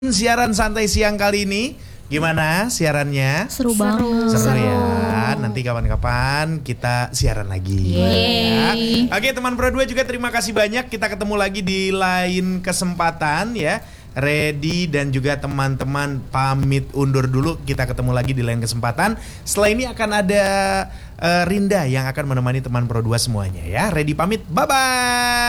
Siaran santai siang kali ini gimana siarannya? Seru banget. Seru ya. Nanti kapan-kapan kita siaran lagi. Ya. Oke, teman Pro 2 juga terima kasih banyak. Kita ketemu lagi di lain kesempatan ya. Ready dan juga teman-teman pamit undur dulu. Kita ketemu lagi di lain kesempatan. Setelah ini akan ada Rinda yang akan menemani teman Pro 2 semuanya ya. Ready pamit. Bye bye.